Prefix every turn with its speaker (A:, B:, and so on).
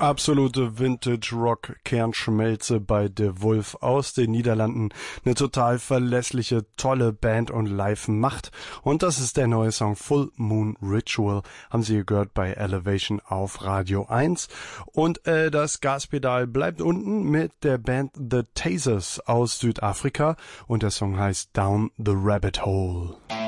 A: Absolute Vintage-Rock-Kernschmelze bei De Wolf aus den Niederlanden. Eine total verlässliche, tolle Band und live macht. Und das ist der neue Song Full Moon Ritual. Haben Sie gehört bei Elevation auf Radio 1. Und das Gaspedal bleibt unten mit der Band The Tasers aus Südafrika. Und der Song heißt Down the Rabbit Hole.